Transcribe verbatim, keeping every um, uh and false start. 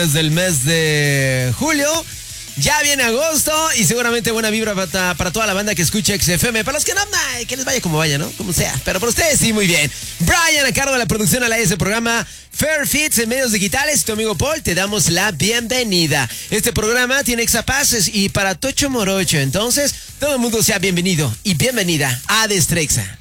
Del mes de julio. Ya viene agosto y seguramente buena vibra para, para toda la banda que escucha X F M. Para los que no, nah, que les vaya como vaya, ¿no? Como sea. Pero para ustedes sí, muy bien. Brian, a cargo de la producción al aire de ese programa Fair Fits en medios digitales. Tu amigo Paul, te damos la bienvenida. Este programa tiene exapases y para Tocho Morocho. Entonces, todo el mundo sea bienvenido y bienvenida a Destrexa.